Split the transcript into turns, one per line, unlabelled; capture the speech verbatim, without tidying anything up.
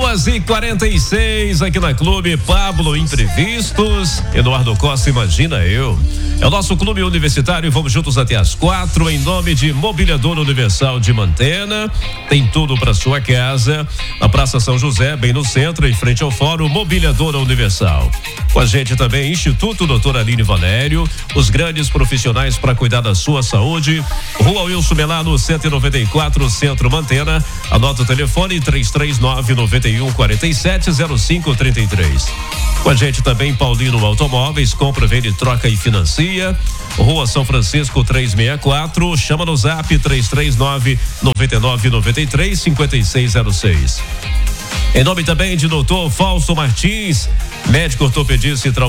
duas e quarenta e seis aqui na Clube Pablo Imprevistos. Eduardo Costa, imagina eu. É o nosso clube universitário e vamos juntos até as quatro em nome de Mobiliadora Universal de Mantena. Tem tudo para sua casa. Na Praça São José, bem no centro, em frente ao Fórum Mobiliadora Universal. Com a gente também Instituto Doutora Aline Valério, os grandes profissionais para cuidar da sua saúde. Rua Wilson Melano, cento e noventa e quatro, Centro Mantena. Anota o telefone três três nove, nove um, quatro sete, zero cinco três três. Com a gente também Paulino Automóveis, compra, vende, troca e financia. Rua São Francisco trezentos e sessenta e quatro. Chama no zap três três nove, nove nove nove três, cinco seis zero seis. Em nome também de doutor Fausto Martins, médico ortopedista e traumatologista.